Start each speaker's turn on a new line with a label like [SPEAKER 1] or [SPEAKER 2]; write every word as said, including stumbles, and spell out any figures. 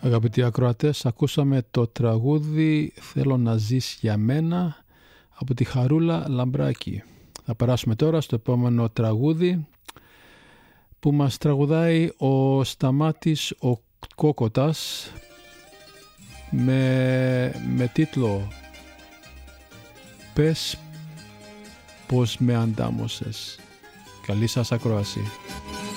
[SPEAKER 1] Αγαπητοί ακροατές, ακούσαμε το τραγούδι «Θέλω να ζεις για μένα» από τη Χαρούλα Λαμπράκη. Θα περάσουμε τώρα στο επόμενο τραγούδι που μας τραγουδάει ο Σταμάτης ο Κόκοτας με, με τίτλο «Πες πως με αντάμωσες». Καλή σας ακρόαση.